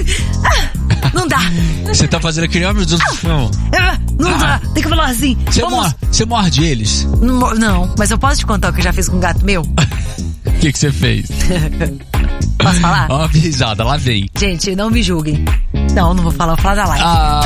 Não dá. Você tá fazendo aquele, meu Deus do céu. Não dá, tem que falar assim. Você morde eles? Não, mas eu posso te contar o que eu já fiz com um gato meu? O que você fez? Posso falar? Ó, a risada, lá vem. Gente, não me julguem. Não vou falar da live.